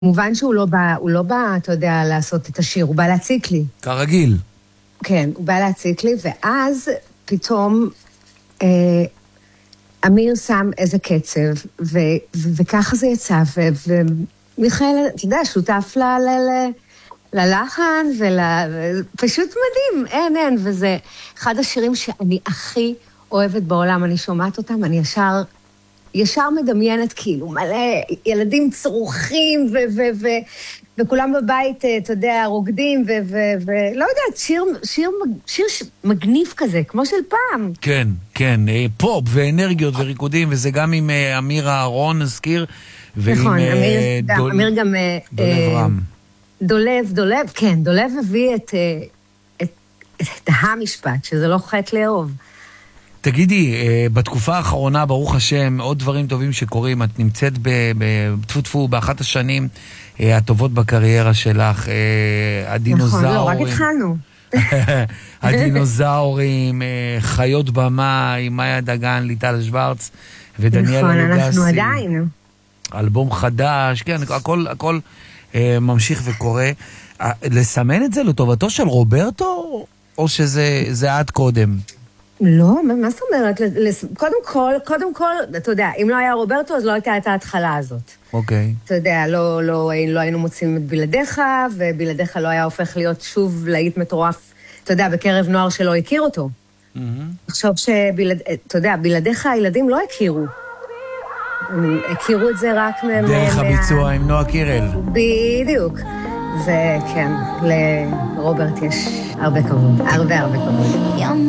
מובן שהוא לא בא, אתה יודע, לעשות את השיר, הוא בא להציק לי. כרגיל. כן, הוא בא להציק לי, ואז פתאום אמיר שם איזה קצב, וככה זה יצא, ומיכאל, אתה יודע, שותף ללחן, פשוט מדהים, אין, וזה אחד השירים שאני הכי אוהבת בעולם, אני שומעת אותם, אני ישר מדמיינת כאילו, מלא ילדים צרוכים, וכולם בבית, אתה יודע, רוקדים, ולא יודעת, שיר מגניב כזה, כמו של פעם. כן, כן, פופ ואנרגיות וריקודים, וזה גם עם אמיר אהרון, נזכיר, נכון, אמיר גם... דולב רם. דולב, כן, דולב הביא את המשפט, שזה לא חטא לאהוב. תגידי, בתקופה האחרונה, ברוך השם, עוד דברים טובים שקורים, את נמצאת בטפו באחת השנים הטובות בקריירה שלך, הדינוזאורים. נכון, לא, רק התחלנו. הדינוזאורים, חיות במה, עם מאיה דגן, ליטל שוורץ, ודניאל נכון, אלוגסי. אנחנו עדיין. אלבום חדש, כן, הכל ממשיך וקורה. לסמן את זה לטובתו של רוברטו, או שזה עד קודם? לא, מה זאת אומרת? קודם כל, אתה יודע, אם לא היה רוברטו, אז לא הייתה את ההתחלה הזאת. אוקיי. אתה יודע, לא היינו מוצאים את בלעדיך, ובלעדיך לא היה הופך להיות שוב להיט מטורף, אתה יודע, בקרב נוער שלא הכיר אותו. עכשיו אתה יודע, בלעדיך הילדים לא הכירו. הם הכירו את זה רק דרך הביצוע עם נועה קירל. בדיוק. וכן, לרוברט יש הרבה כבוד, הרבה כבוד.